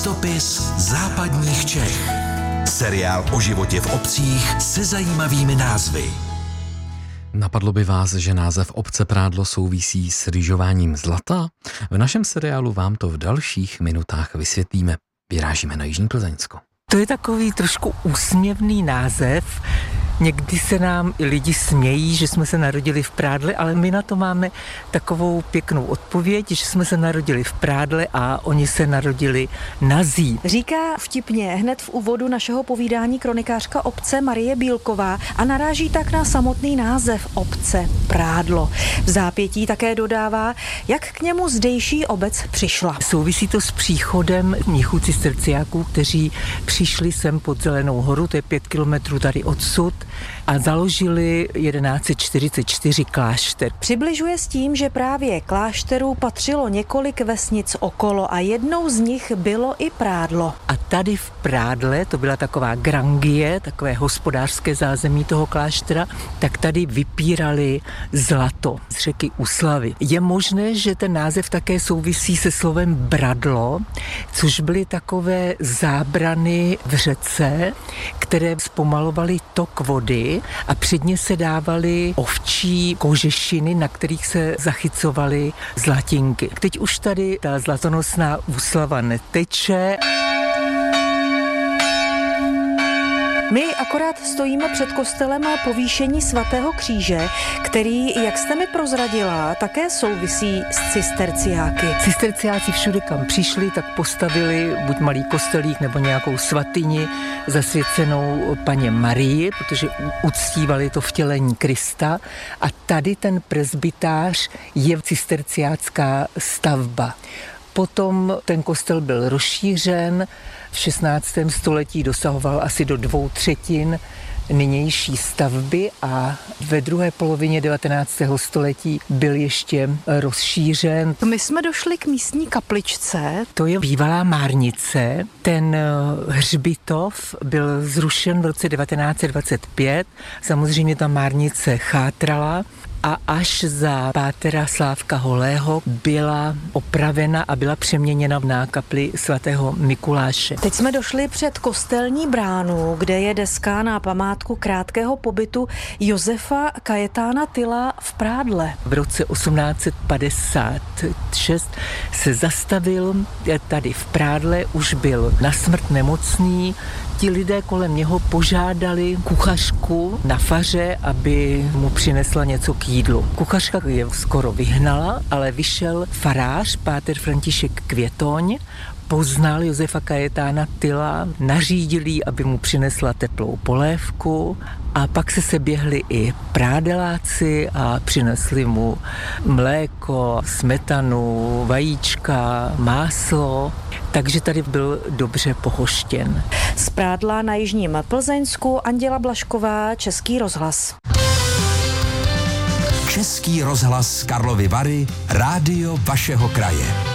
Stopis západních Čech. Seriál o životě v obcích se zajímavými názvy. Napadlo by vás, že název obce Prádlo souvisí s rýžováním zlata? V našem seriálu vám to v dalších minutách vysvětlíme. Vyrážíme na Jižní Plzeňsko. To je takový trošku úsměvný název. Někdy se nám i lidi smějí, že jsme se narodili v Prádle, ale my na to máme takovou pěknou odpověď, že jsme se narodili v Prádle a oni se narodili na Zí. Říká vtipně hned v úvodu našeho povídání kronikářka obce Marie Bílková a naráží tak na samotný název obce Prádlo. V zápětí také dodává, jak k němu zdejší obec přišla. Souvisí to s příchodem mnichů cisterciáků, kteří přišli sem pod Zelenou horu, to je 5 kilometrů tady odsud, a založili 1144 klášter. Přibližuje s tím, že právě klášterů patřilo několik vesnic okolo a jednou z nich bylo i Prádlo. A tady v Prádle, to byla taková grangie, takové hospodářské zázemí toho kláštera, tak tady vypírali zlato z řeky Úslavy. Je možné, že ten název také souvisí se slovem bradlo, což byly takové zábrany v řece, které zpomalovaly tok vody a předně se dávaly ovčí kožešiny, na kterých se zachycovaly zlatinky. Teď už tady ta zlatonosná Úslava neteče. My akorát stojíme před kostelem povýšení svatého kříže, který, jak jste mi prozradila, také souvisí s cisterciáky. Cisterciáci všude, kam přišli, tak postavili buď malý kostelík nebo nějakou svatyni zasvěcenou Panně Marii, protože uctívali to vtělení Krista. A tady ten presbytář je cisterciácká stavba. Potom ten kostel byl rozšířen, v 16. století dosahoval asi do 2/3 nynější stavby a ve druhé polovině 19. století byl ještě rozšířen. My jsme došli k místní kapličce. To je bývalá márnice. Ten hřbitov byl zrušen v roce 1925. Samozřejmě ta márnice chátrala a až za pátera Slávka Holého byla opravena a byla přeměněna na kapli svatého Mikuláše. Teď jsme došli před kostelní bránu, kde je deska na památku krátkého pobytu Josefa Kajetána Tyla v Prádle. V roce 1856 se zastavil tady v Prádle, už byl na smrt nemocný. Ti lidé kolem něho požádali kuchařku na faře, aby mu přinesla něco k jídlu. Kuchařka je skoro vyhnala, ale vyšel farář, páter František Květoň, poznal Josefa Kajetána Tyla, nařídil jí, aby mu přinesla teplou polévku a pak se seběhli i prádeláci a přinesli mu mléko, smetanu, vajíčka, máslo, takže tady byl dobře pohoštěn. Z Prádla na Jižním Plzeňsku Anděla Blažková, Český rozhlas. Český rozhlas Karlovy Vary, rádio vašeho kraje.